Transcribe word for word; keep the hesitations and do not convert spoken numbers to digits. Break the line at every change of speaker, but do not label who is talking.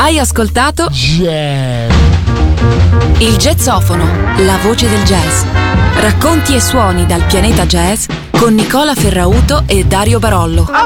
Hai ascoltato
Jazz.
Il Jazzofono, la voce del jazz. Racconti e suoni dal pianeta jazz con Nicola Ferrauto e Dario Barollo.